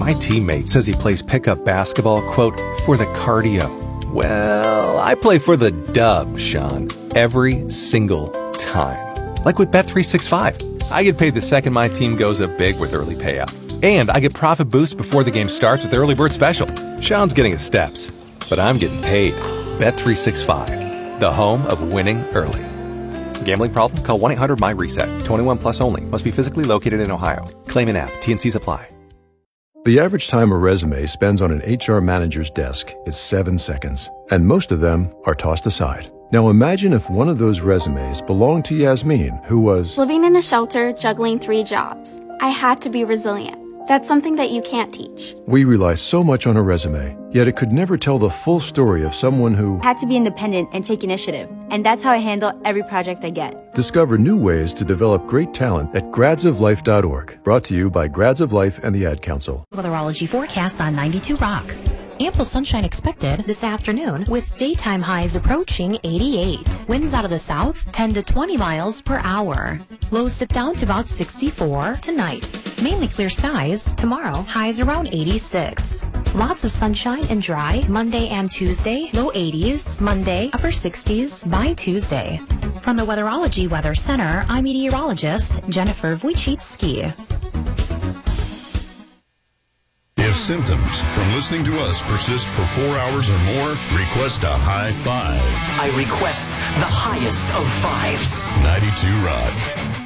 My teammate says he plays pickup basketball, quote, for the cardio. Well, I play for the dub, Sean, every single time. Like with Bet365. I get paid the second my team goes up big with early payout. And I get profit boost before the game starts with early bird special. Sean's getting his steps, but I'm getting paid. Bet365, the home of winning early. Gambling problem? Call 1-800-MY-RESET. 21 plus only. Must be physically located in Ohio. Claim in app. T&Cs apply. The average time a resume spends on an HR manager's desk is 7 seconds, and most of them are tossed aside. Now imagine if one of those resumes belonged to Yasmin, who was living in a shelter, juggling 3 jobs. I had to be resilient. That's something that you can't teach. We rely so much on a resume, yet it could never tell the full story of someone who had to be independent and take initiative. And that's how I handle every project I get. Discover new ways to develop great talent at gradsoflife.org. Brought to you by Grads of Life and the Ad Council. Weatherology forecast on 92 Rock. Ample sunshine expected this afternoon with daytime highs approaching 88. Winds out of the south 10 to 20 miles per hour. Lows dip down to about 64 tonight. Mainly clear skies tomorrow, highs around 86. Lots of sunshine and dry Monday and Tuesday, low 80s, Monday, upper 60s by Tuesday. From the Weatherology Weather Center, I'm meteorologist Jennifer Wojcicki. If symptoms from listening to us persist for 4 hours or more, request a high five. I request the highest of fives. 92 Rock.